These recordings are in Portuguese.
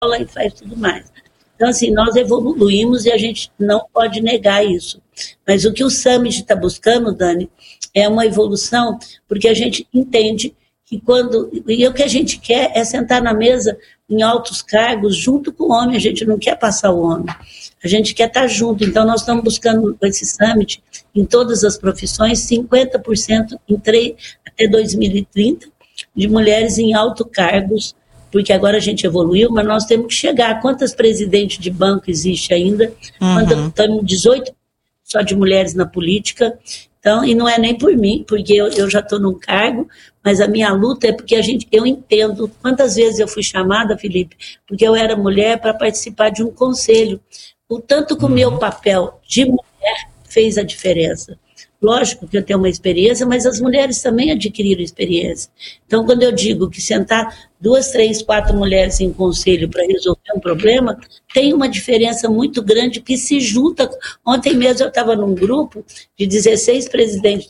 e faz tudo mais. Então, assim, nós evoluímos e a gente não pode negar isso. Mas o que o Summit está buscando, Dani, é uma evolução, porque a gente entende que e o que a gente quer é sentar na mesa em altos cargos junto com o homem, a gente não quer passar o homem, a gente quer estar junto. Então, nós estamos buscando com esse Summit, em todas as profissões, 50% até 2030, de mulheres em altos cargos, porque agora a gente evoluiu, mas nós temos que chegar. Quantas presidentes de banco existe ainda? Estamos 18 só de mulheres na política. Então, e não é nem por mim, porque eu já estou num cargo, mas a minha luta é porque eu entendo quantas vezes eu fui chamada, Felipe, porque eu era mulher para participar de um conselho. O tanto que o meu papel de mulher fez a diferença. Lógico que eu tenho uma experiência, mas as mulheres também adquiriram experiência. Então, quando eu digo que sentar 2, 3, 4 mulheres em conselho para resolver um problema, tem uma diferença muito grande que se junta. Ontem mesmo eu estava num grupo de 16 presidentes,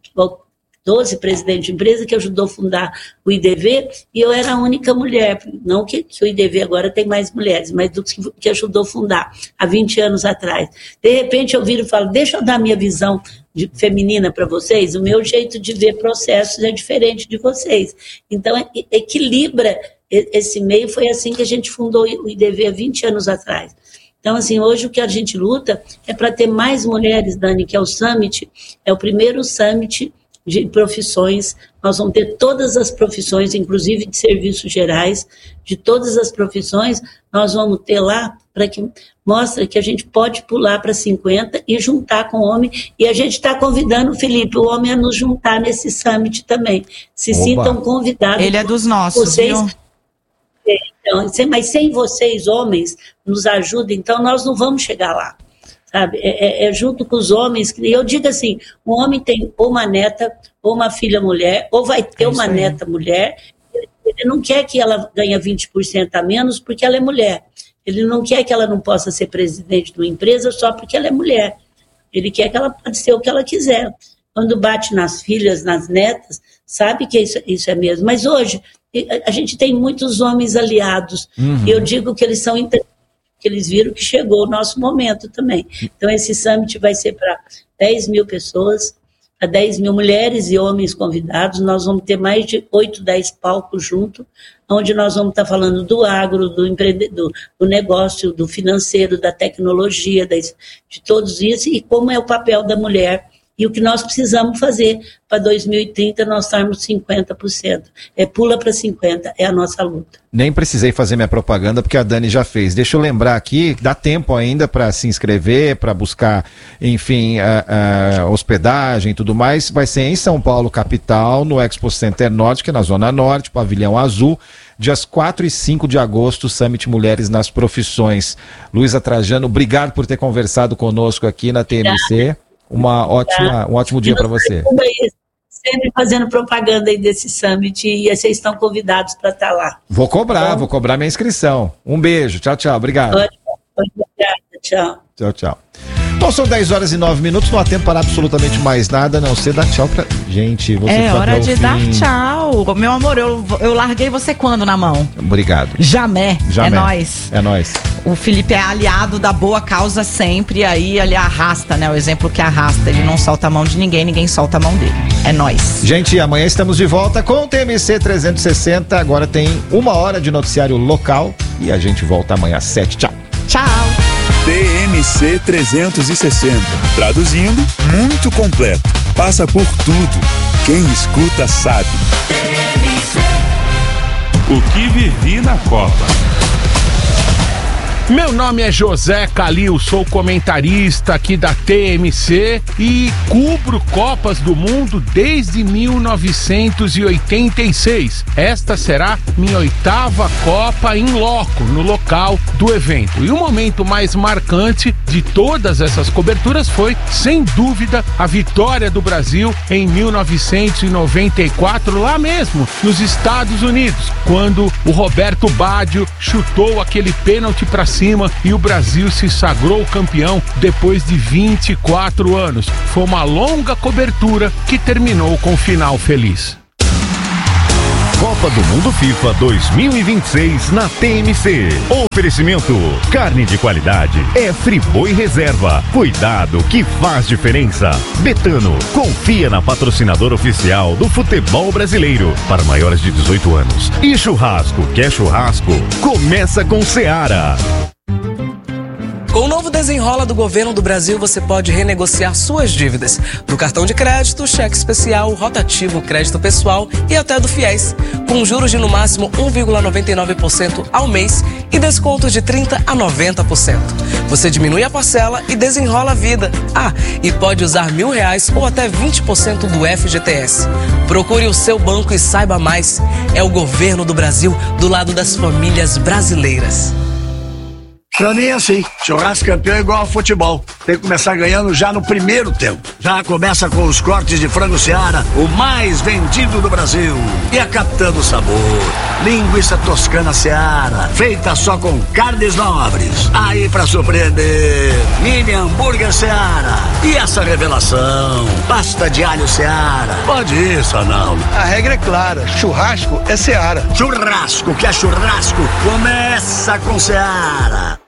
12 presidentes de empresa que ajudou a fundar o IDV, e eu era a única mulher. Não que o IDV agora tem mais mulheres, mas do que ajudou a fundar há 20 anos atrás. De repente eu viro e falo, deixa eu dar minha visão feminina para vocês, o meu jeito de ver processos é diferente de vocês. Então, equilibra esse meio. Foi assim que a gente fundou o IDV há 20 anos atrás. Então, assim, hoje o que a gente luta é para ter mais mulheres, Dani, que é o Summit, é o primeiro Summit de profissões. Nós vamos ter todas as profissões, inclusive de serviços gerais, de todas as profissões, nós vamos ter lá para que mostra que a gente pode pular para 50 e juntar com o homem, e a gente está convidando, Felipe, o homem a nos juntar nesse Summit também. Se sintam convidados. Ele é dos nossos, vocês, viu? Então, mas sem vocês, homens, nos ajudem, então nós não vamos chegar lá. Sabe? É junto com os homens. E eu digo assim, o homem tem ou uma neta, ou uma filha mulher, ou vai ter uma neta mulher. Ele não quer que ela ganhe 20% a menos porque ela é mulher. Ele não quer que ela não possa ser presidente de uma empresa só porque ela é mulher. Ele quer que ela pode ser o que ela quiser. Quando bate nas filhas, nas netas, sabe que isso é mesmo. Mas hoje, a gente tem muitos homens aliados. E eu digo que eles são que eles viram que chegou o nosso momento também. Então, esse Summit vai ser para 10 mil pessoas, para 10 mil mulheres e homens convidados. Nós vamos ter mais de 8, 10 palcos junto, onde nós vamos estar falando do agro, do empreendedor, do negócio, do financeiro, da tecnologia, de todos isso, e como é o papel da mulher. E o que nós precisamos fazer para 2030 nós estarmos 50%. Pula para 50%, é a nossa luta. Nem precisei fazer minha propaganda porque a Dani já fez. Deixa eu lembrar aqui, dá tempo ainda para se inscrever, para buscar, enfim, hospedagem e tudo mais. Vai ser em São Paulo, capital, no Expo Center Norte, que é na Zona Norte, Pavilhão Azul. Dias 4 e 5 de agosto, Summit Mulheres nas Profissões. Luísa Trajano, obrigado por ter conversado conosco aqui na TMC. Um ótimo dia para você. Sempre fazendo propaganda aí desse Summit, e vocês estão convidados para estar lá. Vou cobrar minha inscrição. Um beijo, tchau, obrigado. Obrigada, tchau. Bom, são 10 horas e 9 minutos, não há tempo para absolutamente mais nada, a não ser dar tchau pra gente. Você é hora de dar tchau. Meu amor, eu larguei você quando na mão? Obrigado. Jamais. É nóis. É nóis. O Felipe é aliado da boa causa sempre, aí ele arrasta, né? O exemplo que arrasta, ele não solta a mão de ninguém, ninguém solta a mão dele. É nóis. Gente, amanhã estamos de volta com o TMC 360, agora tem 1 hora de noticiário local e a gente volta amanhã às 7. Tchau. Tchau. TMC 360. Traduzindo, muito completo. Passa por tudo. Quem escuta sabe. O que vivi na Copa. Meu nome é José Calil, sou comentarista aqui da TMC e cubro Copas do Mundo desde 1986. Esta será minha 8ª Copa em loco, no local do evento. E o momento mais marcante de todas essas coberturas foi, sem dúvida, a vitória do Brasil em 1994, lá mesmo, nos Estados Unidos, quando o Roberto Baggio chutou aquele pênalti para cima e o Brasil se sagrou campeão depois de 24 anos. Foi uma longa cobertura que terminou com um final feliz. Copa do Mundo FIFA 2026 na TMC. Oferecimento: carne de qualidade é Friboi Reserva. Cuidado que faz diferença. Betano, confia na patrocinadora oficial do futebol brasileiro para maiores de 18 anos. E churrasco, quer churrasco? Começa com Seara. Com o novo Desenrola do Governo do Brasil, você pode renegociar suas dívidas do cartão de crédito, cheque especial, rotativo, crédito pessoal e até do FIES, com juros de no máximo 1,99% ao mês e descontos de 30% a 90%. Você diminui a parcela e desenrola a vida. E pode usar R$1.000 ou até 20% do FGTS. Procure o seu banco e saiba mais. É o Governo do Brasil do lado das famílias brasileiras. Pra mim é assim, churrasco campeão é igual ao futebol. Tem que começar ganhando já no primeiro tempo. Já começa com os cortes de frango Seara, o mais vendido do Brasil. E a Capitã do Sabor, linguiça toscana Seara, feita só com carnes nobres. Aí pra surpreender, mini hambúrguer Seara. E essa revelação, pasta de alho Seara. Pode isso ou não? A regra é clara, churrasco é Seara. Churrasco que é churrasco, começa com Seara.